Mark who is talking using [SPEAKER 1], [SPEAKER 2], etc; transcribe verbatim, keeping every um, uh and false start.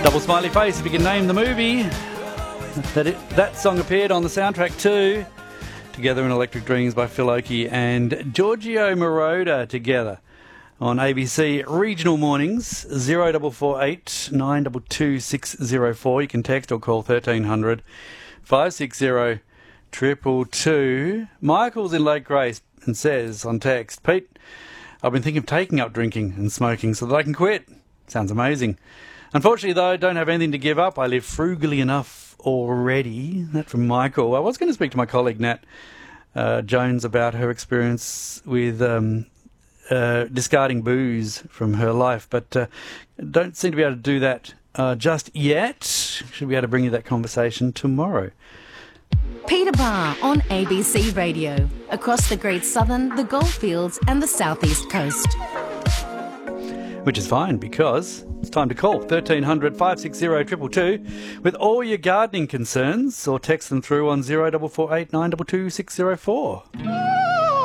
[SPEAKER 1] Double smiley face if you can name the movie. That it, that song appeared on the soundtrack too. Together in Electric Dreams by Phil Oakey and Giorgio Moroder together on A B C Regional Mornings. zero four four eight nine two two six zero four. You can text or call thirteen hundred five six zero two two. Michael's in Lake Grace and says on text, Pete, I've been thinking of taking up drinking and smoking so that I can quit. Sounds amazing. Unfortunately, though, I don't have anything to give up. I live frugally enough already. That from Michael. I was going to speak to my colleague, Nat uh, Jones, about her experience with um, uh, discarding booze from her life, but uh, don't seem to be able to do that uh, just yet. Should be able to bring you that conversation tomorrow.
[SPEAKER 2] Peter Barr on A B C Radio, across the Great Southern, the Goldfields and the South East Coast.
[SPEAKER 1] Which is fine, because it's time to call thirteen hundred five six zero two two two with all your gardening concerns, or text them through on zero four four eight nine two two six zero four.